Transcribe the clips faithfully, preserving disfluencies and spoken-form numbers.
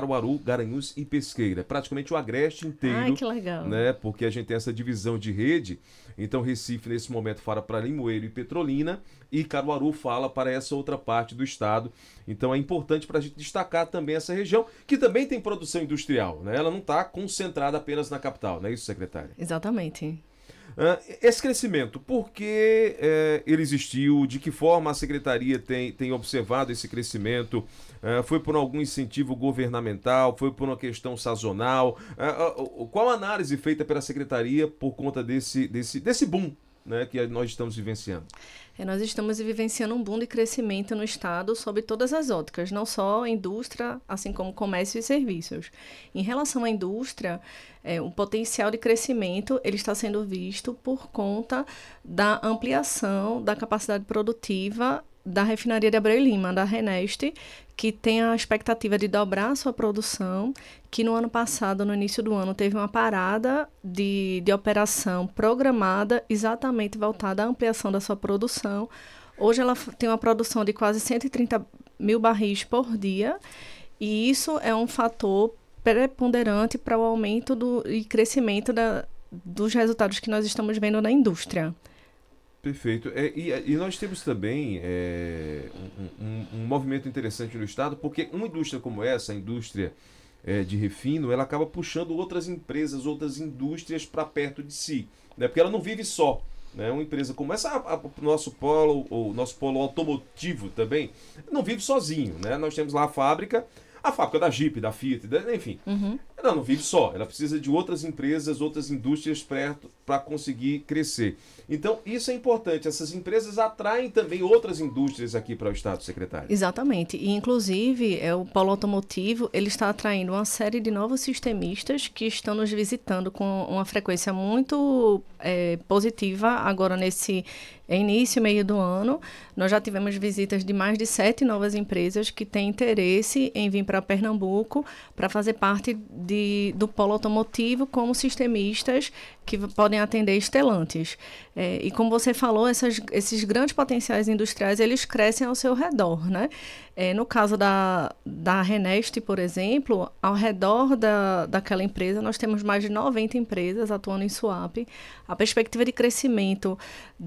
Caruaru, Garanhuns e Pesqueira. Praticamente o Agreste inteiro. Ai, que legal. Né, porque a gente tem essa divisão de rede. Então Recife, nesse momento, fala para Limoeiro e Petrolina, e Caruaru fala para essa outra parte do estado. Então é importante para a gente destacar também essa região, que também tem produção industrial. Né? Ela não está concentrada apenas na capital, não é isso, secretária? Exatamente. Uh, esse crescimento, por que uh, ele existiu? De que forma a Secretaria tem, tem observado esse crescimento? Uh, foi por algum incentivo governamental? Foi por uma questão sazonal? Uh, uh, uh, qual a análise feita pela Secretaria por conta desse, desse, desse boom, né, que nós estamos vivenciando? É, nós estamos vivenciando um boom de crescimento no estado sob todas as óticas, não só a indústria, assim como comércio e serviços. Em relação à indústria, é, o potencial de crescimento ele está sendo visto por conta da ampliação da capacidade produtiva da refinaria de Abreu e Lima, da Reneste, que tem a expectativa de dobrar a sua produção, que no ano passado, no início do ano, teve uma parada de, de operação programada exatamente voltada à ampliação da sua produção. Hoje ela tem uma produção de quase cento e trinta mil barris por dia, e isso é um fator preponderante para o aumento do, e crescimento da, dos resultados que nós estamos vendo na indústria. Perfeito. É, e, e nós temos também é, um, um, um movimento interessante no estado, porque uma indústria como essa, a indústria é, de refino, ela acaba puxando outras empresas, outras indústrias para perto de si, né? Porque ela não vive só. Né? Uma empresa como essa, o nosso polo, o nosso polo automotivo também, não vive sozinho. Né? Nós temos lá a fábrica, a fábrica da Jeep, da Fiat, da, enfim. Uhum. Ela não vive só, ela precisa de outras empresas, outras indústrias perto para conseguir crescer. Então, isso é importante. Essas empresas atraem também outras indústrias aqui para o estado, secretário. Exatamente. E, inclusive, é, o polo automotivo ele está atraindo uma série de novos sistemistas que estão nos visitando com uma frequência muito é, positiva agora nesse início e meio do ano. Nós já tivemos visitas de mais de sete novas empresas que têm interesse em vir para Pernambuco para fazer parte de, do polo automotivo como sistemistas que podem atender Stellantis. É, e como você falou, essas, esses grandes potenciais industriais, eles crescem ao seu redor, né? É, no caso da, da Reneste, por exemplo, ao redor da, daquela empresa, nós temos mais de noventa empresas atuando em Suape. A perspectiva de crescimento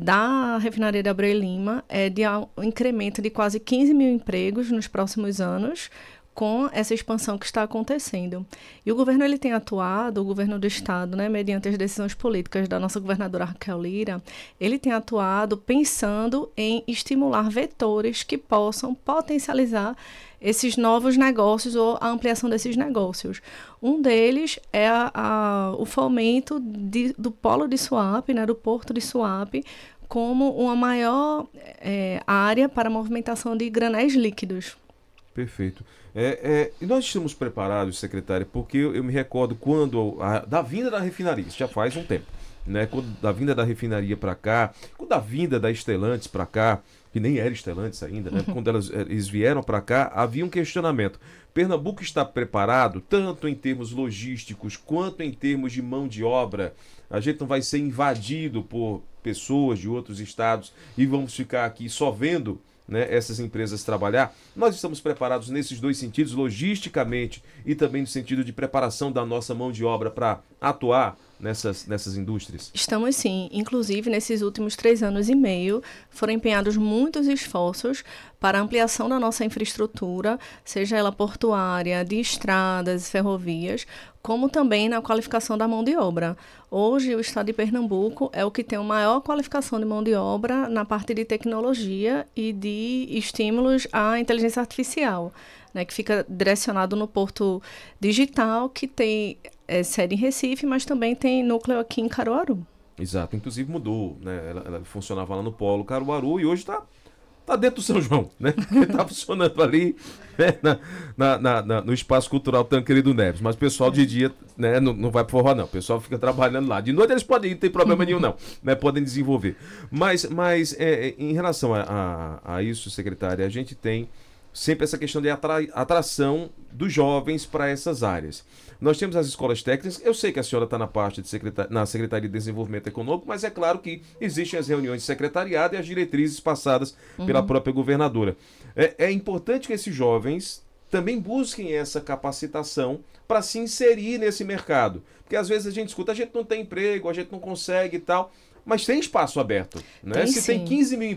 da refinaria de Abreu e Lima é de um incremento de quase quinze mil empregos nos próximos anos, com essa expansão que está acontecendo. E o governo ele tem atuado, o governo do estado, né, mediante as decisões políticas da nossa governadora Raquel Lira, ele tem atuado pensando em estimular vetores que possam potencializar esses novos negócios ou a ampliação desses negócios. Um deles é a, a, o fomento de, do polo de Suape, né, do porto de Suape, como uma maior é, área para a movimentação de granéis líquidos. Perfeito. É, é, e nós estamos preparados, secretária, porque eu, eu me recordo quando a, da vinda da refinaria, isso já faz um tempo, né? Quando, da vinda da refinaria para cá, quando da vinda da Stellantis para cá, que nem era Stellantis ainda, né? Quando elas, eles vieram para cá, havia um questionamento. Pernambuco está preparado, tanto em termos logísticos, quanto em termos de mão de obra? A gente não vai ser invadido por pessoas de outros estados e vamos ficar aqui só vendo, né, essas empresas trabalhar? Nós estamos preparados nesses dois sentidos, logisticamente e também no sentido de preparação da nossa mão de obra para atuar nessas, nessas indústrias? Estamos sim. Inclusive, nesses últimos três anos e meio, foram empenhados muitos esforços para a ampliação da nossa infraestrutura, seja ela portuária, de estradas, ferrovias, como também na qualificação da mão de obra. Hoje, o estado de Pernambuco é o que tem a maior qualificação de mão de obra na parte de tecnologia e de estímulos à inteligência artificial, né, que fica direcionado no Porto Digital, que tem é, sede em Recife, mas também tem núcleo aqui em Caruaru. Exato, inclusive mudou, né? Ela, ela funcionava lá no Polo Caruaru e hoje está tá dentro do São João, né? Está funcionando ali, né? na, na, na, na, no Espaço Cultural Tancredo Neves. Mas o pessoal de dia, né, não, não vai pro forró, não. O pessoal fica trabalhando lá. De noite eles podem ir, não tem problema nenhum, não. Né? Podem desenvolver. Mas, mas é, em relação a, a, a isso, secretária, a gente tem sempre essa questão de atra, atração dos jovens para essas áreas. Nós temos as escolas técnicas, eu sei que a senhora está na parte de secretar, na Secretaria de Desenvolvimento Econômico, mas é claro que existem as reuniões de secretariado e as diretrizes passadas uhum. pela própria governadora. É, é importante que esses jovens também busquem essa capacitação para se inserir nesse mercado. Porque às vezes a gente escuta, a gente não tem emprego, a gente não consegue e tal, mas tem espaço aberto. Né? Tem, Se sim. tem quinze mil